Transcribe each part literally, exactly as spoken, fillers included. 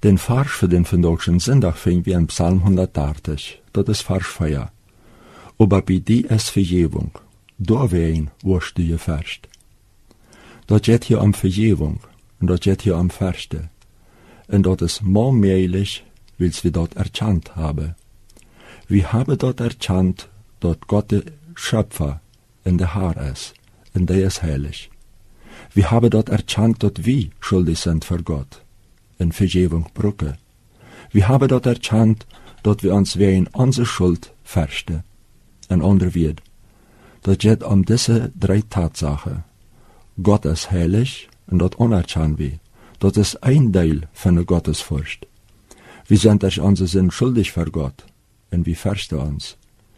Den Vers für den vandaagse zondag finden wir in Psalm hundertachtig. Dat is Vers vier. Aber bei dir ist Vergebung, doorheen wirst du geverst. Dat geht hier um Vergebung und dat geht hier um Verste. Und dat ist more möglich, weil wir dort erkannt haben. Wir haben dort erkannt, dass Gott der Schöpfer in der Herr ist, und der ist heilig. Wir haben dort erkannt, dass wir schuldig sind für Gott, in Vergebung brücken. Wir haben dort erkannt, dass wir uns wegen unserer Schuld versten. Ein anderer wird. Das geht um diese drei Tatsachen. Gott ist heilig und das unerkannt wir. Das ist ein Teil von der Gottesfurcht. Wir sind durch unseren Sinn schuldig für Gott und wir versten uns.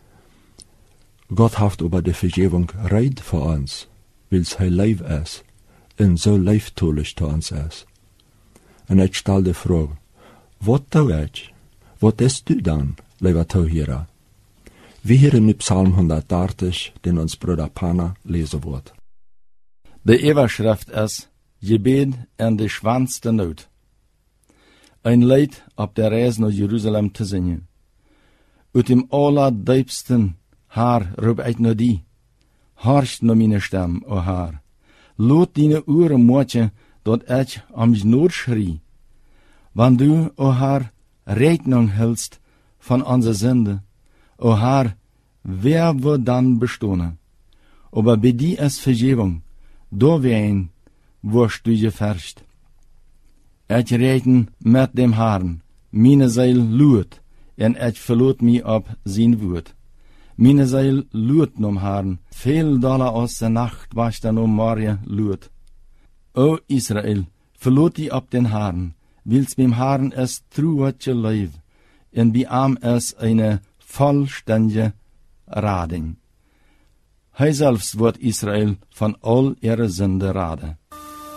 Gott hat über die Vergebung Red für uns, weil es sein Leben ist und so leibtulich zu uns ist. Und ich stelle die Frage, was tue ich? Was tust du dann, lieber Zuhörer? Wir hören in Psalm hundertachtig, den uns Bruder Pana lesen wird. De Überschrift ist Gebet en de schwanste Not. Ein Lied op der Reis naar Jeruzalem te zingen. Uit dem allerdiepsten Haar roep ik naar die. Harst naar mijn stem, o Haar. Loot dine oren moetje, dat ik om nood schrie. Want du, o Haar, Regnung hältst von onze Sünde. O Haar, wer wird dann bestehen? Aber bei dir ist Vergebung, doorheen wirst du geverst. Ich reden mit dem Herrn, meine Seele luet, en ich verlot mich ab sein Wort. Meine Seele luet nom Herrn, viel Dollar aus der Nacht, was dann um morgen luet. O Israel, verlot die ab den Herrn, wils beim Herrn es truatje leif, en bei ihm es eine vollständige Rading. Hij selbst wird Israel von all ihre Sünde raden.